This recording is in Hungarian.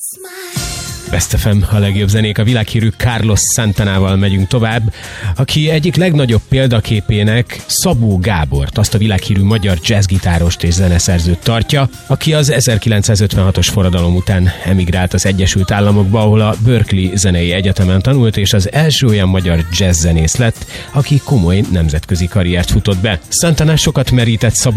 Best FM, a legjobb zenék, a világhírű Carlos Santanával megyünk tovább, aki egyik legnagyobb példaképének Szabó Gábort, azt a világhírű magyar jazzgitárost és zeneszerzőt tartja, aki az 1956-os forradalom után emigrált az Egyesült Államokba, ahol a Berkeley Zenei Egyetemen tanult, és az első olyan magyar jazzzenész lett, aki komoly nemzetközi karriert futott be. Santana sokat merített Szabó